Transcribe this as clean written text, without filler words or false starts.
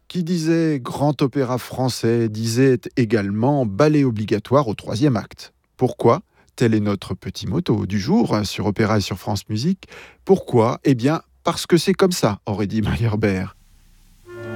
Qui disait grand opéra français disait également ballet obligatoire au troisième acte. Pourquoi? Tel est notre petit motto du jour sur Opéra et sur France Musique. Pourquoi? Eh bien, parce que c'est comme ça, aurait dit Meyerbeer.